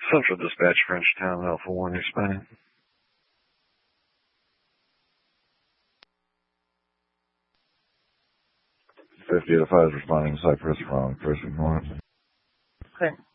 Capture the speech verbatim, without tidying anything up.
Central Dispatch, Frenchtown, Alpha one, responding. fifty oh five is responding, Cypress from First Ignorance. Okay.